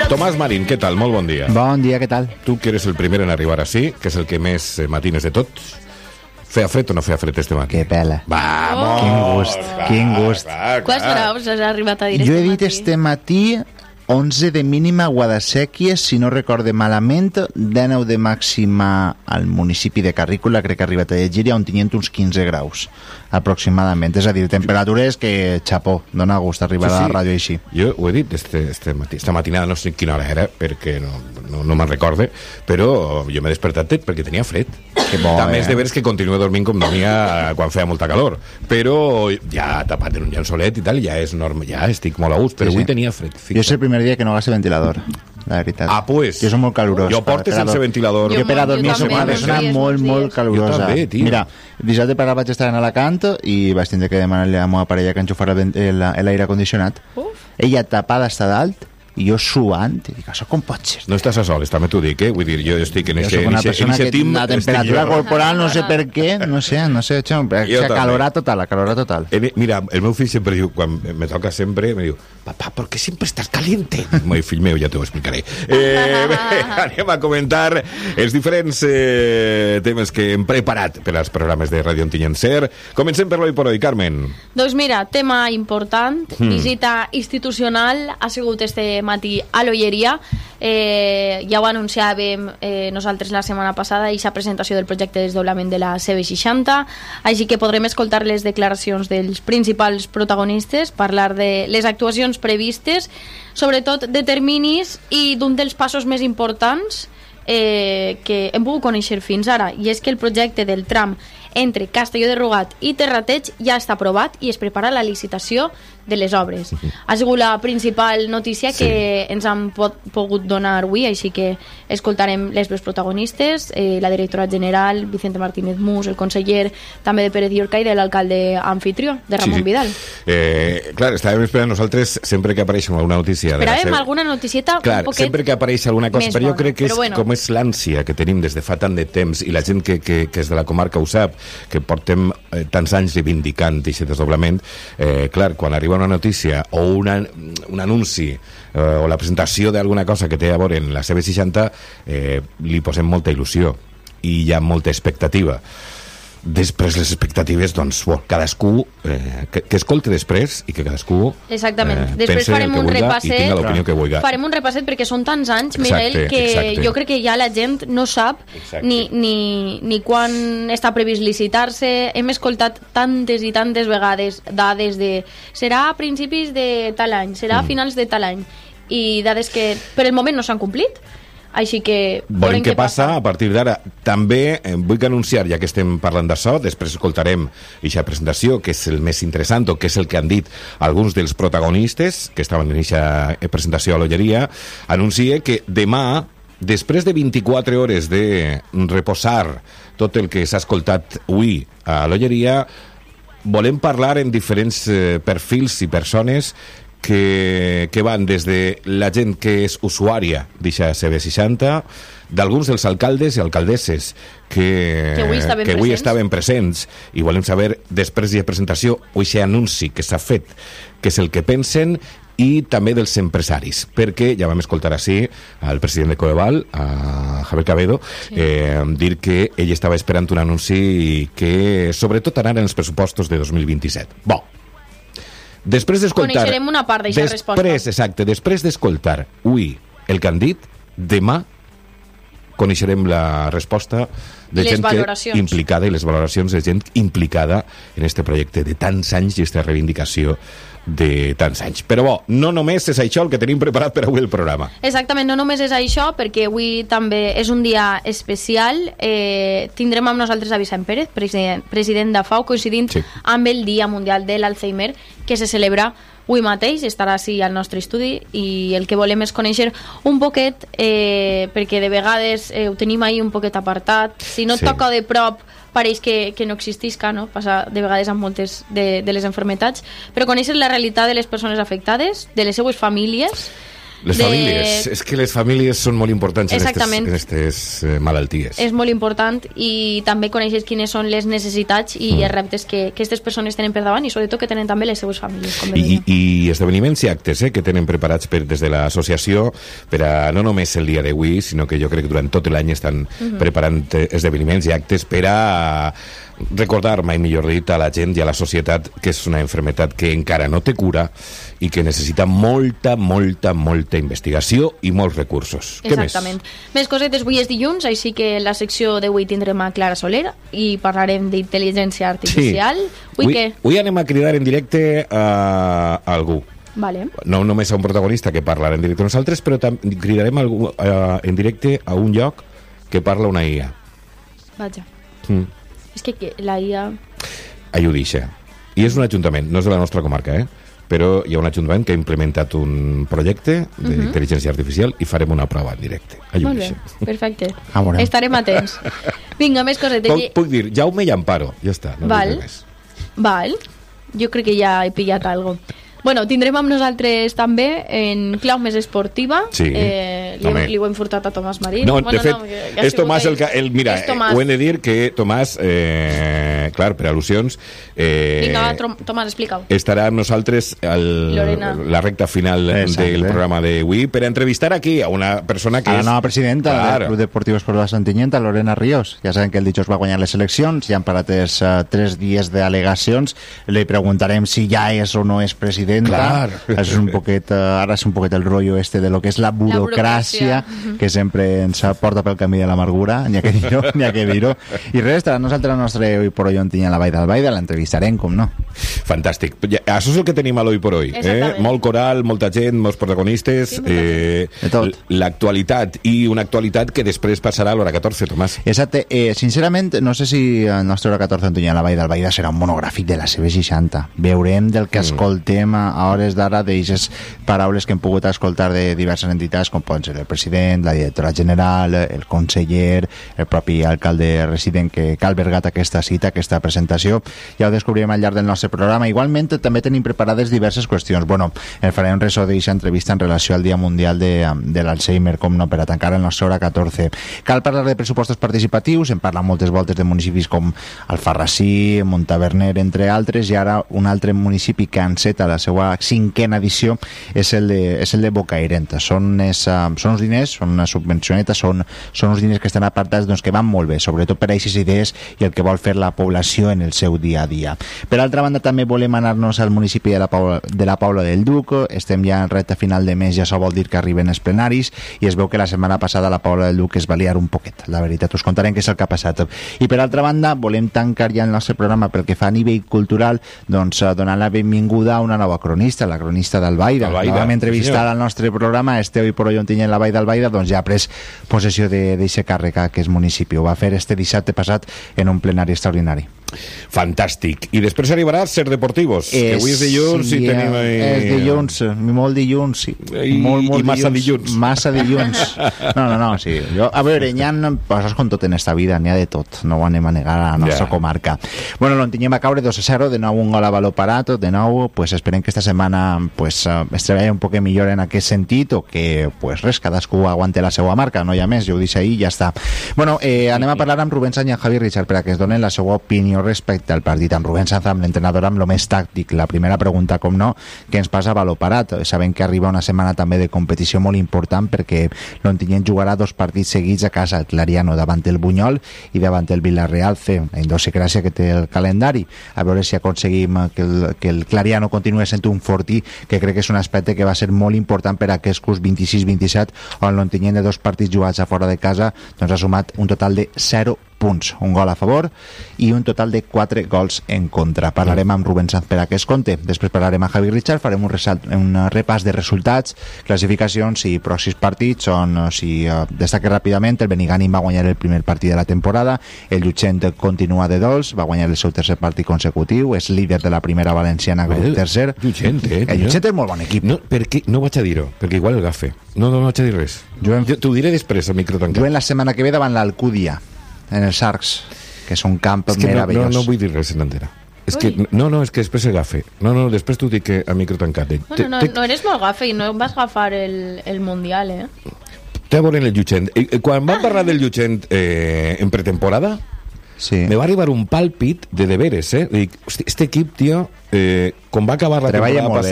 Tomàs Marín, què tal? Molt bon dia. Bon dia, què tal? Tu que eres el primer en arribar així, que és el que més matines de tots. Feia fred o no feia fred este matí? Que pela. Vamos! Quin gust, quin gust. Quants graus has arribat a dir Jo he dit este matí 11 de mínima a Guadasséquies, si no recorde malament, 19 de màxima al municipi de Carrícola, crec que ha arribat a llegir, on tenien uns 15 graus, aproximadament. És a dir, temperatures que, xapó, dona gust arribar a la ràdio així. Jo ho he dit este matí, esta matinada, no sé quina hora era, perquè no me'n recorde, però jo m'he despertat perquè tenia fred. També és de veres que continuo dormint com dormia quan feia molta calor, però ja tapat en un llençolet i tal, ja és normal, ja estic molt a gust, però avui tenia fred. Jo és el primer dia que no gasto ventilador, la veritat. Ah, pues. Jo soc molt calorós. Jo porto sense ventilador. Jo per a dormir soc una persona molt calorosa. Jo també, tio. Mira, dissabte per vaig estar en Alacant i vaig tindre que demanar-li a la meva parella que enxufara l'aire condicionat. Ella tapada està dalt i jo suant, i dic, això com pot ser? No estàs a soles, també t'ho dic, vull dir, jo estic en jo soc una persona que la temperatura corporal no sé per què, no sé, acalorar total. Mira, el meu fill sempre diu, quan me toca sempre, me diu, papá, ¿por qué siempre estás caliente? Meu fill meu, ja t'ho explicaré. Anem a comentar els diferents temes que hem preparat per als programes de Ràdio Ontinyent. Comencem per l'Hoy por Hoy, Carmen. Doncs mira, tema important, visita institucional, ha sigut este matí a l'Olleria. Ja ho anunciàvem nosaltres la setmana passada, aquesta presentació del projecte de desdoblament de la CV60, així que podrem escoltar les declaracions dels principals protagonistes, parlar de les actuacions previstes, sobretot de terminis i d'un dels passos més importants que hem pogut conèixer fins ara, i és que el projecte del tram entre Castelló de Rugat i Terrateig ja està aprovat i es prepara la licitació de les obres. Ha sigut la principal notícia que ens han pogut donar avui, així que escoltarem les veus protagonistes, la directora general, Vicente Martínez Mus, el conseller també de Pérez Llorca i de l'alcalde anfitrió, de Ramon Vidal. Clar, estàvem esperant nosaltres sempre que apareix alguna notícia. Esperàvem alguna noticieta un poquet sempre que apareix alguna cosa, però jo crec que és com és l'ànsia que tenim des de fa tant de temps, i la gent que és de la comarca ho sap, que portem tants anys reivindicant aquest desdoblament. Clar, quan arriba una notícia o un anunci o la presentació d'alguna cosa que té a veure en la CV60, li posem molta il·lusió i hi ha molta expectativa. Després les expectatives, doncs, cadascú que escolti després i que cadascú després farem un repasset i tinga l'opinió que vulgui. Farem un repasset perquè són tants anys, Miguel, que jo crec que ja la gent no sap ni quan està previst licitar-se. Hem escoltat tantes i tantes vegades dades de serà a principis de tal any, serà a finals de tal any, i dades que per el moment no s'han complit. Així que veurem què passa a partir d'ara. També vull anunciar, ja que estem parlant d'això, després escoltarem aquesta presentació, que és el més interessant, o que és el que han dit alguns dels protagonistes que estaven en aquesta presentació a l'Olleria. Anuncie que demà, després de 24 hores de reposar tot el que s'ha escoltat avui a l'Olleria, volem parlar en diferents perfils i persones que van des de la gent que és usuària d'aquesta CV60, d'alguns dels alcaldes i alcaldesses que avui estaven presents, i volem saber, després de la presentació o aquest anunci que s'ha fet, què és el que pensen, i també dels empresaris, perquè ja vam escoltar així al president de Codeval, a Javier Cabedo, dir que ell estava esperant un anunci que sobretot anara en els pressupostos de 2027. Després d'escoltar... Coneixerem una part d'aquesta resposta. Exacte, després d'escoltar avui el que han dit, demà coneixerem la resposta de gent implicada i les valoracions de gent implicada en este projecte de tants anys i aquesta reivindicació de tants anys. Però no només és això el que tenim preparat per avui el programa. Exactament, no només és això, perquè avui també és un dia especial. Tindrem amb nosaltres a Vicent Pérez, president de FAO, coincidint amb el Dia Mundial de l'Alzheimer, que se celebra avui mateix. Estarà així al nostre estudi i el que volem és conèixer un poquet, perquè de vegades ho tenim ahí un poquet apartat. Si no et toca de prop, pareix que no existisca, no? Passa de vegades amb moltes de les enfermetats, però conèixer la realitat de les persones afectades, de les seues famílies, Les famílies, és que les famílies són molt importants en aquestes malalties. És molt important, i també coneixes quines són les necessitats i els reptes que aquestes persones tenen per davant, i sobretot que tenen també les seves famílies. I esdeveniments i actes que tenen preparats des de l'associació per a no només el dia d'avui, sinó que jo crec que durant tot l'any estan preparant esdeveniments i actes per a recordar, mai millor dit, a la gent i a la societat que és una malaltia que encara no té cura i que necessita molta investigació i molts recursos. Exactament. Més cosetes, avui és dilluns, així que en la secció d'avui tindrem a Clara Soler i parlarem d'intel·ligència artificial. Avui anem a cridar en directe a algú. Vale. No només a un protagonista que parlarà en directe a nosaltres, però cridarem en directe a un lloc que parla una IA. Vaja. És que la IA... Allò deixa. I és un ajuntament, no és de la nostra comarca, però hi ha un ajuntament que ha implementat un projecte d'intel·ligència artificial i farem una prova en directe. Molt bé, perfecte. Estarem atents. Vinga, més cosetes. Puc dir Jaume i Amparo, ja està. No Val. Jo crec que ja he pillat alguna cosa. Bueno, tindrem amb nosaltres també en clau més esportiva. Sí, li ho hem furtat a Tomàs Marín. No, de fet, és Tomàs mira, ho hem de dir que Tomàs, clar, per al·lusions... Vinga, Tomàs, explica-ho. Estarà amb nosaltres la recta final del programa d'avui per entrevistar aquí a una persona que és... A la nova presidenta del Club Deportiu Esport de Santillenta, Lorena Ríos. Ja saben que el dijous va guanyar les eleccions, ja han parat 3 dies d'al·legacions. Li preguntarem si ja és o no és president. Clar. És un poquet, ara és un poquet el rotllo de lo que és la burocràcia que sempre ens porta pel camí de l'amargura, n'hi ha que dir-ho. I res, estarà nosaltres el nostre Hoy por Hoy on tinha la Vall d'Albaida, l'entrevistarem, com no. Fantàstic. Això és el que tenim a l'Hoy por Hoy. Molt coral, molta gent, molts protagonistes, l'actualitat, i una actualitat que després passarà a l'hora 14, Tomàs. Exacte. Sincerament, no sé si el nostre hora 14 on tinha la Vall d'Albaida serà un monogràfic de la CV60. Veurem del que escoltem a hores d'ara d'eixes paraules que hem pogut escoltar de diverses entitats, com poden ser el president, la directora general, el conseller, el propi alcalde resident que ha albergat aquesta cita, aquesta presentació. Ja ho descobrirem al llarg del nostre programa. Igualment, també tenim preparades diverses qüestions. Bueno, farem ressò d'aquesta entrevista en relació al Dia Mundial de l'Alzheimer, com no, per a tancar el nostre hora 14. Cal parlar de pressupostos participatius, en parla moltes voltes de municipis com Alfarrasí, Montaverner, entre altres, i ara un altre municipi que enceta la seva 5a edició és el de Bocairent. Són uns diners, són una subvencioneta, són uns diners que estan apartats, doncs, que van molt bé, sobretot per a aquestes idees i el que vol fer la població en el seu dia a dia. Per altra banda, també volem anar-nos al municipi de la Paula del Duc. Estem ja en recta final de mes, ja això vol dir que arriben els plenaris, i es veu que la setmana passada la Paula del Duc es va liar un poquet. La veritat, us contarem què és el que ha passat. I per altra banda, volem tancar ja el nostre programa pel que fa a nivell cultural, doncs donant la benvinguda a una nova cronista, la cronista d'Albaida. Vam entrevistar al nostre programa Hoy por Hoy on tinha la Vall d'Albaida, doncs ja ha pres possessió d'aquest càrrec a aquest municipi. Ho va fer este dissabte passat en un plenari extraordinari. Fantàstic. I després arribarà Ser Deportivos, que avui és dilluns, i tenim... És dilluns, molt dilluns, sí. I massa dilluns. Massa dilluns. No, sí. A veure, n'hi ha coses com tot en esta vida, n'hi ha de tot, no ho anem a negar a la nostra comarca. Bueno, l'entenyem a caure 2-0, de nou un gol a baló parat, de nou, pues esperem que esta setmana pues es treballi un poc millor en aquest sentit, o que, pues res, cadascú aguante la seva marca, no hi ha més, jo ho dic ahí i ja està. Bueno, anem a parlar amb Rubén Sanz i amb Javi Richard per a que es donen la seva opinió respecte al partit. Amb Rubén Sanz, amb l'entrenador, amb lo més tàctic. La primera pregunta, com no, què ens passa a baló parat? Sabem que arriba una setmana també de competició molt important, perquè l'Ontinyent jugarà 2 partits seguits a casa, el Clariano davant el Bunyol i davant el Villarreal C. La idiosincràsia que té el calendari. A veure si aconseguim que el Clariano continuï sent un fortí, que crec que és un aspecte que va ser molt important per a aquest curs 26-27, on l'Ontinyent de 2 partits jugats a fora de casa doncs ha sumat un total de 0 punts, un gol a favor i un total de 4 gols en contra. Parlarem amb Rubén Sanz per a aquest compte. Després parlarem amb Javi Richard, farem un repàs de resultats, classificacions i pròxims partits, on si destaca ràpidament, el Benigànim va guanyar el primer partit de la temporada, el Llutxent continua de dolç, va guanyar el seu tercer partit consecutiu, és líder de la primera valenciana, grup tercer. El Llutxent és molt bon equip. No, no vaig a dir-ho, perquè igual el gafe. No vaig a dir res. T'ho diré després, al micro tancat. Juguen la setmana que ve davant l'Alcúdia, en els Arcs, que és un camp meravellós. No vull dir res en antena. És que, no, és que després agafa. No, després t'ho dic a micro tancat. Bueno, no eres molt gafe i no vas agafar el Mundial, Té a veure el Llutxent. Quan vam parlar del Llutxent en pretemporada, sí. me va arribar un pàlpit de deberes, Dic, hosti, este equip, tio, com va acabar la Treballa temporada molt bé.